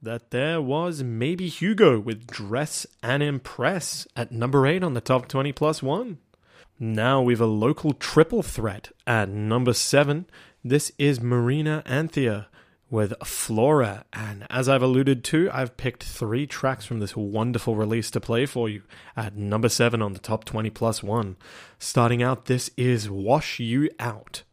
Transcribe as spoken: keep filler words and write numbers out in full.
that there was Maybe Hugo with Dress and Impress at number eight on the top twenty plus one. Now we've a local triple threat at number seven. This is Marina Anthea with Flora, and as I've alluded to, I've picked three tracks from this wonderful release to play for you at number seven on the top twenty plus one. Starting out, this is Wash You Out.